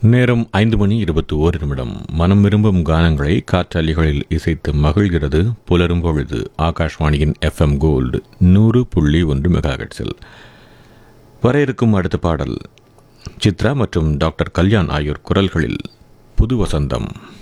நேரம் 5:21. மனம் விரும்பும் கானங்களை காற்றலைகளில் இசைத்து மகிழ்கிறது புலரும் பொழுது. ஆகாஷ்வாணியின் FM கோல்டு 100.1 மெகாஹெர்ட்ஸில் வர இருக்கும் அடுத்த பாடல் சித்ரா மற்றும் டாக்டர் கல்யாண் ஆகியோர் குரல்களில் புது வசந்தம்.